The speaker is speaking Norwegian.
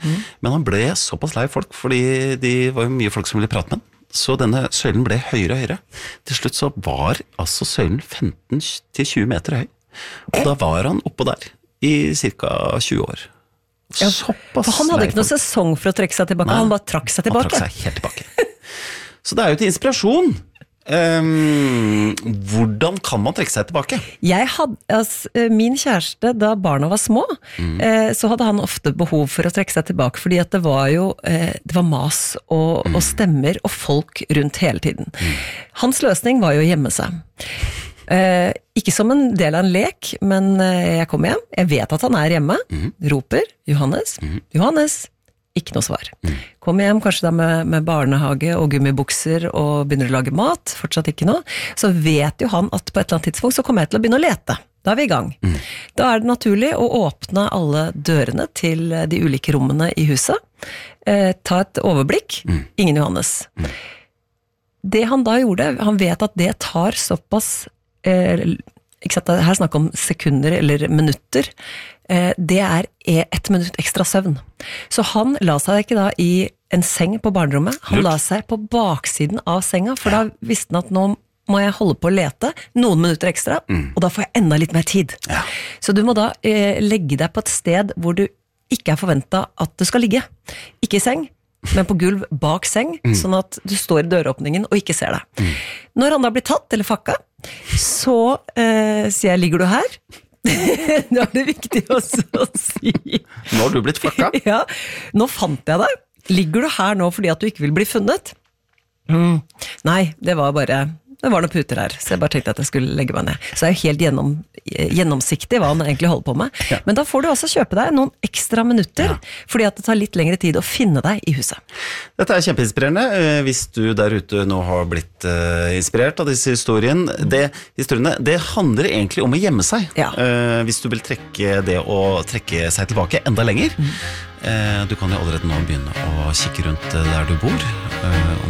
Men han ble såpass lei folk, fordi det var jo mye folk som ville prate med han. Så denne søylen ble høyere og høyere. Til slutt så var altså søylen 15-20 meter høy. Og da var han oppå der i cirka 20 år. For han hadde ikke noen sesong for å trekke seg tilbake, han bare trakk seg tilbake. Han trakk seg helt tilbake. Så det er jo til inspirasjon. Hvordan kan man trekke seg tilbake? Min kjæreste, da barna var små, så hadde han ofte behov for å trekke seg tilbake, fordi at det var mas og stemmer og folk rundt hele tiden. Hans løsning var jo å gjemme seg. Ikke som en del av en lek, men jeg kommer hjem, jeg vet at han er hjemme, roper, Johannes, Johannes, ikke noe svar. Kommer hjem kanskje da med barnehage og gummibukser og begynner å lage mat, fortsatt ikke noe, så vet jo han at på et eller annet tidspunkt så kommer jeg til å begynne å lete. Da er vi i gang. Da er det naturlig å åpne alle dørene til de ulike rommene i huset, ta et overblikk, ingen Johannes. Det han da gjorde, han vet at det tar såpass ikke sant, her snakker om sekunder eller minutter, det er 1 minutt ekstra søvn. Så han la seg ikke da i en seng på barnerommet, han la seg på baksiden av senga, for da visste han at nå må jeg holde på å lete noen minutter ekstra, og da får jeg enda litt mer tid. Så du må da legge deg på et sted hvor du ikke er forventet at du skal ligge. Ikke i seng, men på gulv bak seng, sånn at du står i døråpningen og ikke ser deg. Når han da blir tatt eller fakka, så sier jeg, ligger du her? Det er det viktig også å si. Nå har du blitt fakka? Ja, nå fant jeg deg. Ligger du her nå fordi at du ikke vil bli funnet? Nei, det var noen puter her, så jeg bare tenkte at jeg skulle legge meg ned. Så det er jo helt gjennomsiktig hva han egentlig holder på med. Men da får du også kjøpe deg noen ekstra minutter, fordi at det tar litt lengre tid å finne deg i huset. Dette er kjempeinspirerende. Hvis du der ute nå har blitt inspirert av disse historiene, det handler egentlig om å gjemme seg. Hvis du vil trekke seg tilbake enda lenger. Du kan jo allerede nå begynne å kikke rundt der du bor, om